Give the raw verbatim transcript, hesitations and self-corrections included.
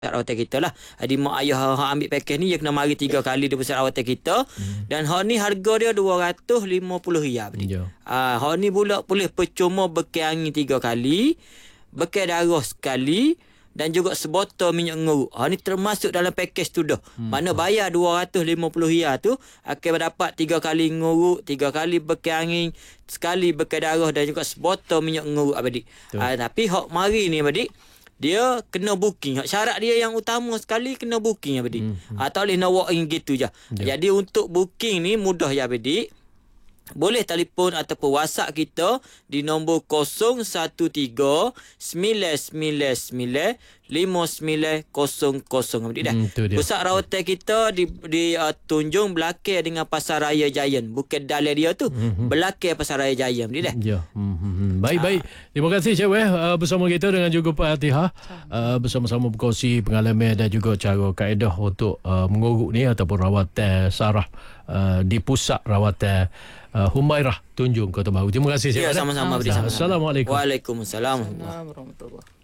rawatan kita lah. Jadi mak ayah hak ambil package ni dia kena mari tiga kali di pusat rawatan kita. Hmm. Dan hak ni harga dia dua ratus lima puluh ringgit. Ya. Ah, hak ni pula boleh percuma bekal angin tiga kali, bekal darah sekali dan juga sebotol minyak nguruk. Ha ni termasuk dalam package tu dah. Hmm. Mana bayar dua ratus lima puluh ringgit tu akan dapat tiga kali nguruk, tiga kali bekal angin, sekali bekal darah dan juga sebotol minyak nguruk adik. Ha, tapi hak mari ni adik, dia kena booking. Syarat dia yang utama sekali kena booking ya adik. Hmm. Ha, tak boleh nak walk in gitu je. Yeah. Jadi untuk booking ni mudah ya adik. Boleh telefon ataupun WhatsApp kita di nombor kosong satu tiga sembilan sembilan sembilan lima sembilan kosong kosong. Hmm, pusat rawatan kita di di uh, Tunjung belakang dengan Pasar Raya Giant. Bukan dalam dia tu. Hmm. Belakang Pasar Raya Giant. Dah. Ya. Hmm. Baik, ha. baik. Terima kasih Cik Weh uh, bersama kita dengan juga Pak Atihah uh, bersama-sama berkongsi pengalaman dan juga cara kaedah untuk uh, menguruk ni ataupun rawatan saraf uh, di pusat rawatan Uh, Humairah Tunjung Kota Baru. Terima kasih. Ya, sama-sama. Assalamualaikum. Waalaikumsalam warahmatullahi wabarakatuh.